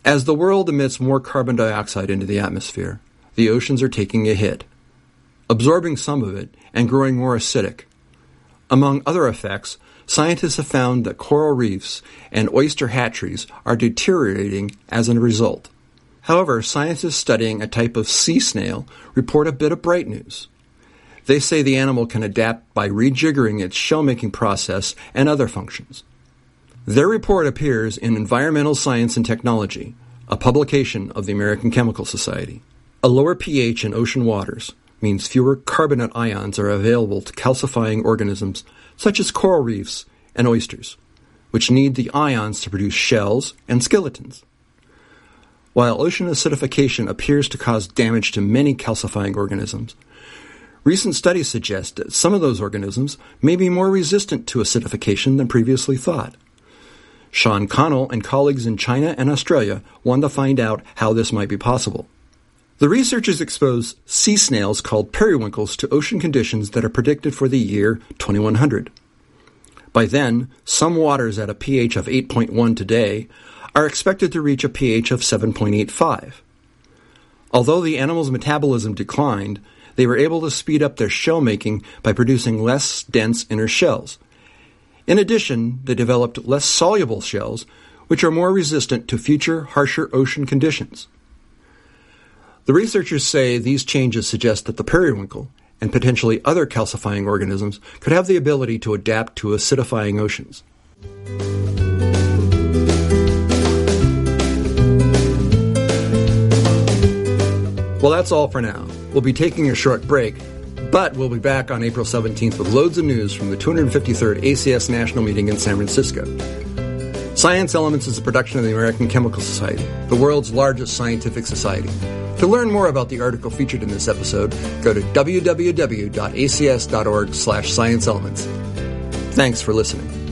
As the world emits more carbon dioxide into the atmosphere, the oceans are taking a hit, absorbing some of it and growing more acidic. Among other effects, scientists have found that coral reefs and oyster hatcheries are deteriorating as a result. However, scientists studying a type of sea snail report a bit of bright news. They say the animal can adapt by rejiggering its shell-making process and other functions. Their report appears in Environmental Science and Technology, a publication of the American Chemical Society. A lower pH in ocean waters means fewer carbonate ions are available to calcifying organisms such as coral reefs and oysters, which need the ions to produce shells and skeletons. While ocean acidification appears to cause damage to many calcifying organisms, recent studies suggest that some of those organisms may be more resistant to acidification than previously thought. Sean Connell and colleagues in China and Australia want to find out how this might be possible. The researchers exposed sea snails called periwinkles to ocean conditions that are predicted for the year 2100. By then, some waters at a pH of 8.1 today are expected to reach a pH of 7.85. Although the animal's metabolism declined, they were able to speed up their shell making by producing less dense inner shells. In addition, they developed less soluble shells, which are more resistant to future, harsher ocean conditions. The researchers say these changes suggest that the periwinkle, and potentially other calcifying organisms, could have the ability to adapt to acidifying oceans. Well, that's all for now. We'll be taking a short break, but we'll be back on April 17th with loads of news from the 253rd ACS National Meeting in San Francisco. Science Elements is a production of the American Chemical Society, the world's largest scientific society. To learn more about the article featured in this episode, go to www.acs.org/scienceelements. Thanks for listening.